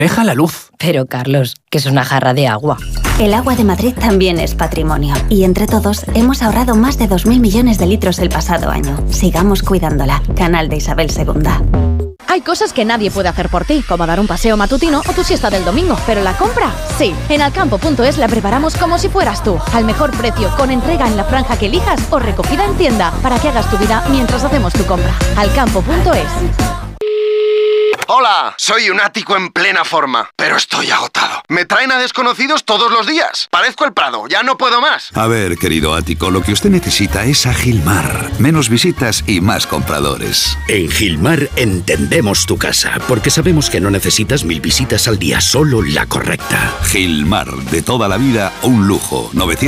Deja la luz. Pero, Carlos, que es una jarra de agua. El agua de Madrid también es patrimonio. Y entre todos hemos ahorrado más de 2.000 millones de litros el pasado año. Sigamos cuidándola. Canal de Isabel II. Hay cosas que nadie puede hacer por ti, como dar un paseo matutino o tu siesta del domingo. Pero la compra, sí. En Alcampo.es la preparamos como si fueras tú. Al mejor precio, con entrega en la franja que elijas o recogida en tienda, para que hagas tu vida mientras hacemos tu compra. Alcampo.es. Hola, soy un ático en plena forma, pero estoy agotado. Me traen a desconocidos todos los días. Parezco el Prado, ya no puedo más. A ver, querido ático, lo que usted necesita es a Gilmar. Menos visitas y más compradores. En Gilmar entendemos tu casa, porque sabemos que no necesitas 1000 visitas al día, solo la correcta. Gilmar, de toda la vida, un lujo.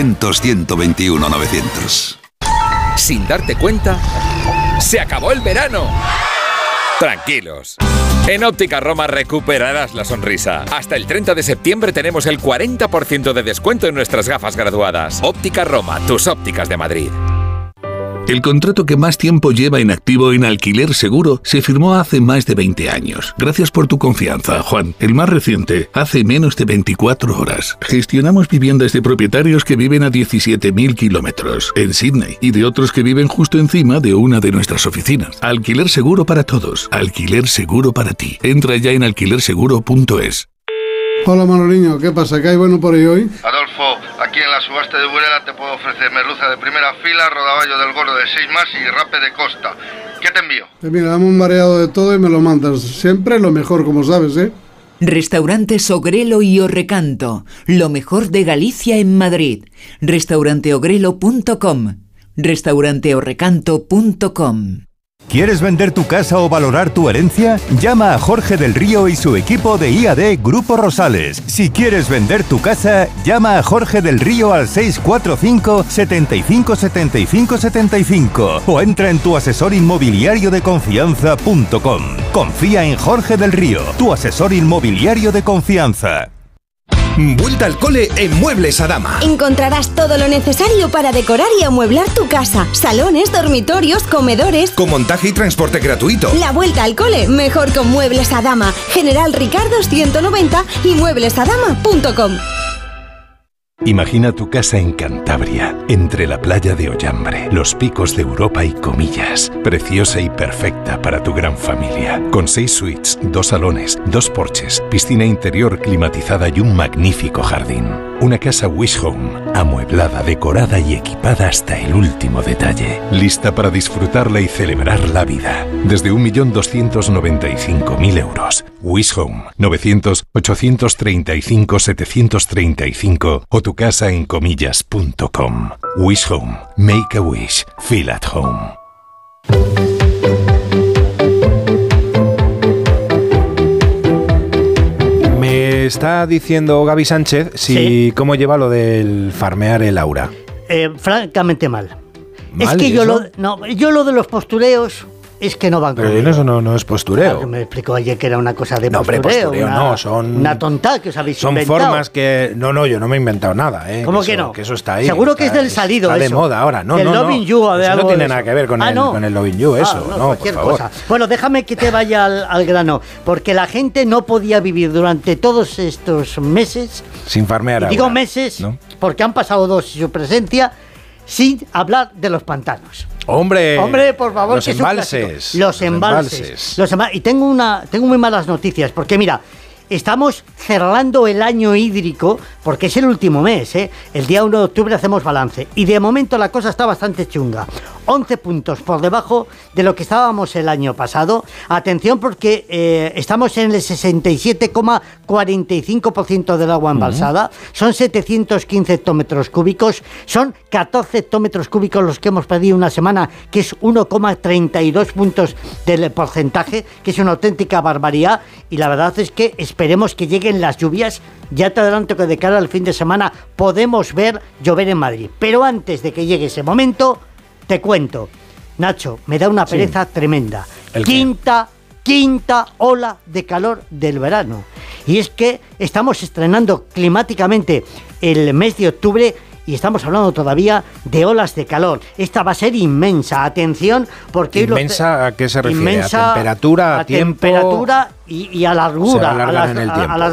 900-121-900. Sin darte cuenta, ¡se acabó el verano! Tranquilos. En Óptica Roma recuperarás la sonrisa. Hasta el 30 de septiembre tenemos el 40% de descuento en nuestras gafas graduadas. Óptica Roma, tus ópticas de Madrid. El contrato que más tiempo lleva en activo en Alquiler Seguro se firmó hace más de 20 años. Gracias por tu confianza, Juan. El más reciente, hace menos de 24 horas. Gestionamos viviendas de propietarios que viven a 17.000 kilómetros en Sydney y de otros que viven justo encima de una de nuestras oficinas. Alquiler Seguro para todos. Alquiler Seguro para ti. Entra ya en alquilerseguro.es. Hola Manoliño, ¿qué pasa? ¿Qué hay bueno por ahí hoy? Adolfo, aquí en la subasta de Burela te puedo ofrecer merluza de primera fila, rodaballo del gordo de 6 más y rape de costa. ¿Qué te envío? Mira, dame un mareado de todo y me lo mandas. Siempre lo mejor, como sabes, ¿eh? Restaurantes Ogrelo y Orrecanto, lo mejor de Galicia en Madrid. Restauranteogrelo.com, restauranteorrecanto.com. ¿Quieres vender tu casa o valorar tu herencia? Llama a Jorge del Río y su equipo de IAD Grupo Rosales. Si quieres vender tu casa, llama a Jorge del Río al 645 75 75 75 o entra en tuasesorinmobiliariodeconfianza.com. Confía en Jorge del Río, tu asesor inmobiliario de confianza. Vuelta al cole en Muebles Adama. Encontrarás todo lo necesario para decorar y amueblar tu casa. Salones, dormitorios, comedores. Con montaje y transporte gratuito. La vuelta al cole, mejor con Muebles Adama. General Ricardo 190 y mueblesadama.com. Imagina tu casa en Cantabria, entre la playa de Ollambre, los picos de Europa y Comillas. Preciosa y perfecta para tu gran familia. Con 6 suites, 2 salones, 2 porches, piscina interior climatizada y un magnífico jardín. Una casa Wish Home, amueblada, decorada y equipada hasta el último detalle. Lista para disfrutarla y celebrar la vida. Desde 1.295.000 euros. Wish Home, 900-835-735 o tu casa en comillas.com. Wish Home. Make a wish. Feel at home. Me está diciendo Gaby Sánchez cómo lleva lo del farmear el aura. Francamente mal. ¿Mal? Es que yo lo de los postureos es que no van conmigo. Pero eso no es postureo. Claro, me explicó ayer que era una cosa de postureo. Postureo no, son... Una tonta que os habéis inventado. Son formas que... No, yo no me he inventado nada, ¿eh? ¿Cómo que no? Que eso está ahí. Seguro que es del salido está eso. De moda ahora. No, del Loving You o de eso algo no tiene de nada eso. que ver con el Loving You, eso. No, cualquier por favor. cosa. Bueno, déjame que te vaya al grano. Porque la gente no podía vivir durante todos estos meses... Sin farmear Digo aura, meses, ¿no? Porque han pasado 2 y su presencia... sin hablar de los pantanos. Hombre, por favor, los que embalses. Los embalses. Y tengo muy malas noticias, porque mira, estamos cerrando el año hídrico, porque es el último mes, ¿eh? El día 1 de octubre hacemos balance, y de momento la cosa está bastante chunga. 11 puntos por debajo de lo que estábamos el año pasado. Atención, porque estamos en el 67,45% del agua embalsada. Son 715 hectómetros cúbicos. Son 14 hectómetros cúbicos los que hemos perdido una semana, que es 1,32 puntos del porcentaje, que es una auténtica barbaridad. Y la verdad es que esperemos que lleguen las lluvias. Ya te adelanto que de cara al fin de semana podemos ver llover en Madrid. Pero antes de que llegue ese momento... te cuento, Nacho, me da una pereza tremenda. Quinta ola de calor del verano. Y es que estamos estrenando climáticamente el mes de octubre y estamos hablando todavía de olas de calor. Esta va a ser inmensa. Atención, porque... ¿Inmensa a qué se refiere? Inmensa, ¿A temperatura, a tiempo? Temperatura y a largura. Se alargan en el tiempo.